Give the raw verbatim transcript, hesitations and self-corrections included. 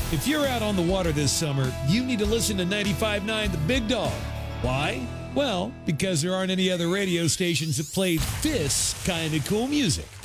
If you're out on the water this summer, you need to listen to ninety-five point nine The Big Dog. Why? Well, because there aren't any other radio stations that play this kind of cool music.